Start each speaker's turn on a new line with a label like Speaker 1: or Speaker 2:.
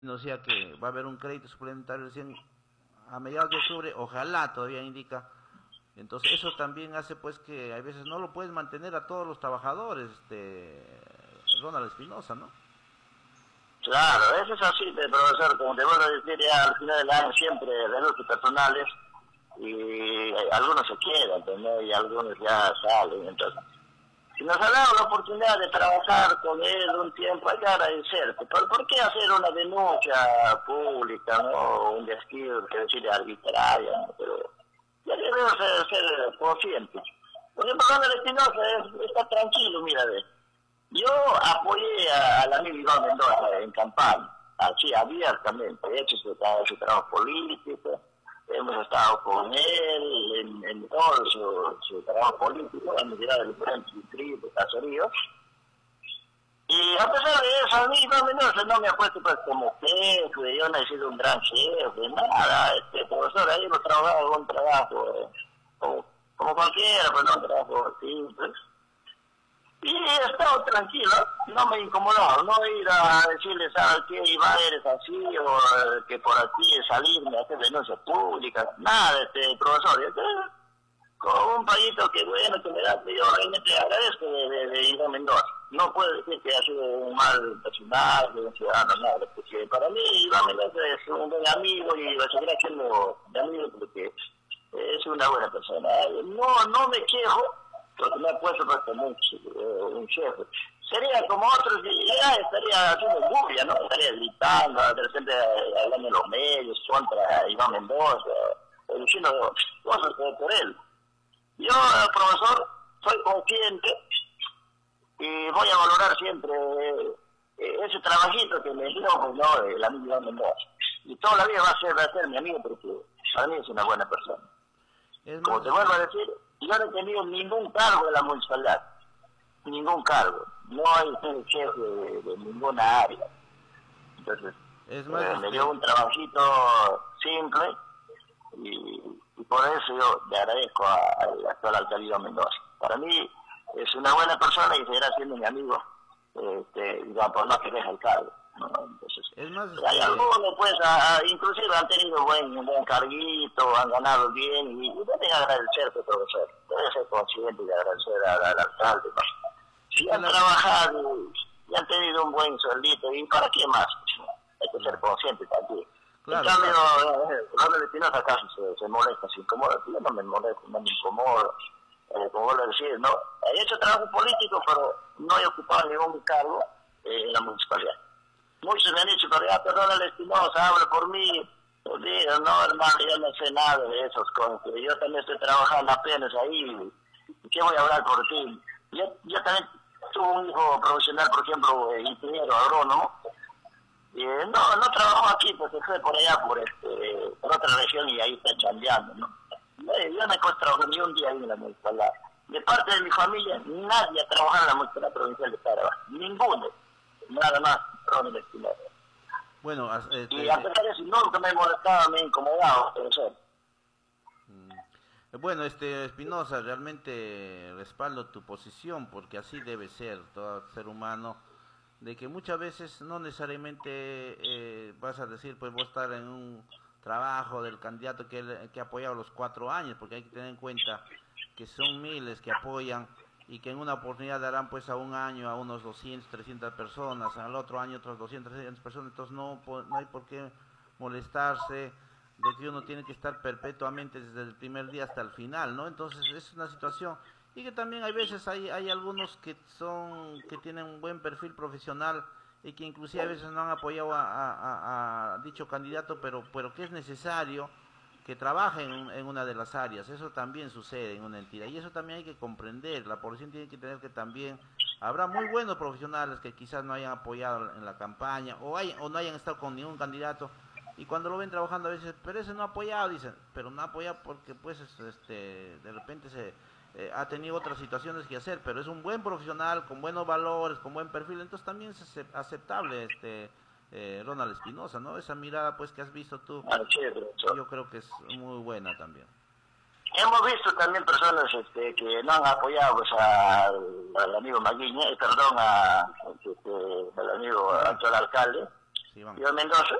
Speaker 1: decía que va a haber un crédito suplementario recién a mediados de octubre, ojalá todavía indica. Entonces eso también hace pues que a veces no lo puedes mantener a todos los trabajadores, Ronald Espinosa, ¿no?
Speaker 2: Claro, eso es así, profesor, como te vuelvo a decir, ya al final del año siempre reductos personales y algunos se quedan, ¿entendés? Y algunos ya salen, entonces si nos ha dado la oportunidad de trabajar con él un tiempo, hay que agradecer. ¿Por qué hacer una denuncia pública, no? Un despido, que decir, arbitraria, ¿no? Pero ya debemos ser conscientes. Por ejemplo, Ronald Espinosa está tranquilo, mira, yo apoyé al amigo Iván Mendoza en campaña, así abiertamente, he hecho su trabajo político, hemos estado con él en todo su trabajo político, hemos llegado a diferentes distritos, caseríos, y a pesar de eso, a mí Iván Mendoza no me ha puesto pues como jefe, yo no he sido un gran jefe, nada, profesor, ahí hemos trabajado un trabajo como cualquiera, pues no un trabajo simple. Y he estado tranquilo, no me incomodó, no ir a decirle, ¿sabes qué? Iván, eres así, o que por aquí salirme a hacer denuncias públicas, nada, profesor. Con un paguito que bueno, que me da, yo realmente agradezco de Iván Mendoza. No puedo decir que ha sido un mal personal, un ciudadano, nada, porque para mí Iván Mendoza es un buen amigo y va a seguir siendo de amigo porque es una buena persona. No me quejo, porque me ha puesto pues, como un jefe. Sería como otros, ya estaría haciendo bulla, ¿no? Estaría gritando, de repente hablando en los medios contra Iván Mendoza, o diciendo cosas por él. Yo, profesor, soy consciente y voy a valorar siempre ese trabajito que me dio, pues, ¿no? El amigo Iván Mendoza. Y toda la vida va a ser mi amigo porque para mí es una buena persona. Como te vuelvo a decir, yo no he tenido ningún cargo de la municipalidad, ningún cargo, no hay jefe de ninguna área. Entonces, me dio un trabajito simple y por eso yo le agradezco al actual alcalde Mendoza. Para mí es una buena persona y seguirá siendo mi amigo, por más que deje el cargo, ¿no? Entonces, hay algunos pues inclusive han tenido un buen carguito, han ganado bien y deben agradecer, profesor, debe ser consciente de agradecer al alcalde, ¿no? Si han trabajado y han tenido un buen sueldito, ¿y para qué más? Hay que ser consciente también. Claro, en cambio, Ronald Espinosa acaso se molesta, se incomoda, yo no me molesto, no me incomodo, como vos lo decís, ¿no? He hecho trabajo político, pero no he ocupado ningún cargo en la municipalidad. Muchos me han dicho, pero ya, Ronald Espinosa, habla por mí. Yo digo, no, hermano, yo no sé nada de esas cosas, yo también estoy trabajando apenas ahí, ¿qué voy a hablar por ti? Yo también tuve un hijo profesional, por ejemplo, ingeniero agrónomo, no trabajó aquí, pues se fue por allá, por otra región y ahí está chambeando, ¿no? Yo no he trabajado ni un día ahí en la municipalidad. De parte de mi familia, nadie ha trabajado en la municipalidad provincial de Taraba, ninguno, nada más, Ronald Espinosa.
Speaker 1: Bueno,
Speaker 2: y a pesar de eso, nunca me molestaba, me incomodaba, profesor.
Speaker 1: Bueno, Espinosa, realmente respaldo tu posición, porque así debe ser todo ser humano, de que muchas veces no necesariamente vas a decir, pues voy a estar en un trabajo del candidato que ha apoyado los 4 años, porque hay que tener en cuenta que son miles que apoyan y que en una oportunidad darán pues a un año a unos 200, 300 personas, al otro año otros 200, 300 personas, entonces no hay por qué molestarse de que uno tiene que estar perpetuamente desde el primer día hasta el final, ¿no? Entonces es una situación, y que también hay veces hay algunos que tienen un buen perfil profesional y que inclusive a veces no han apoyado a dicho candidato, pero que es necesario que trabajen en una de las áreas. Eso también sucede en una entidad y eso también hay que comprender. La población tiene que tener que también, habrá muy buenos profesionales que quizás no hayan apoyado en la campaña o no hayan estado con ningún candidato, y cuando lo ven trabajando a veces, pero ese no ha apoyado, dicen, pero no ha apoyado porque pues de repente ha tenido otras situaciones que hacer, pero es un buen profesional, con buenos valores, con buen perfil, entonces también es aceptable Ronald Espinosa, ¿no? Esa mirada pues que has visto tú, yo creo que es muy buena también.
Speaker 2: Hemos visto también personas que no han apoyado pues, al amigo Maguiña, perdón, al amigo actual alcalde,
Speaker 1: Sí, vamos.
Speaker 2: Yo Mendoza.